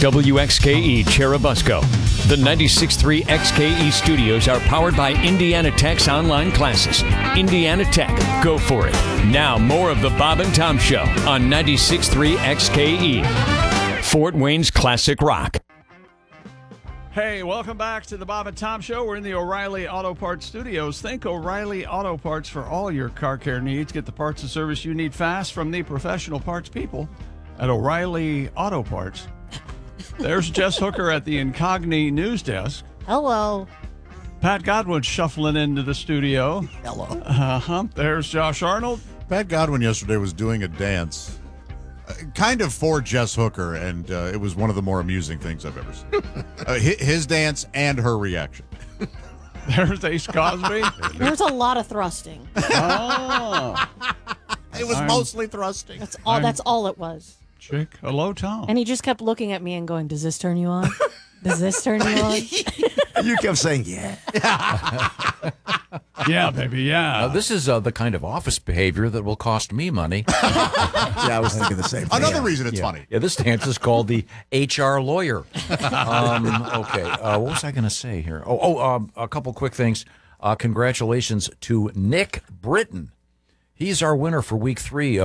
WXKE Cherubusco. The 96.3 XKE studios are powered by Indiana Tech's online classes. Indiana Tech, go for it. Now, more of the Bob and Tom Show on 96.3 XKE. Fort Wayne's classic rock. Hey, welcome back to the Bob and Tom Show. We're in the O'Reilly Auto Parts studios. Think O'Reilly Auto Parts for all your car care needs. Get the parts and service you need fast from the professional parts people at O'Reilly Auto Parts. There's Jess Hooker at the Incogni news desk. Hello. Pat Godwin shuffling into the studio. Hello. There's Josh Arnold. Pat Godwin yesterday was doing a dance, kind of for Jess Hooker, and it was one of the more amusing things I've ever seen. His dance and her reaction. There's Ace Cosby. There's a lot of thrusting. Oh. It was mostly thrusting. That's all it was. Chick, hello, Tom. And he just kept looking at me and going, "Does this turn you on? Does this turn you on?" You kept saying, yeah. Yeah, baby, yeah. This is the kind of office behavior that will cost me money. Yeah, I was thinking the same thing. Another reason it's funny. Yeah, this dance is called the HR lawyer. Okay, what was I going to say here? A couple quick things. Congratulations to Nick Britton. He's our winner for week 3 of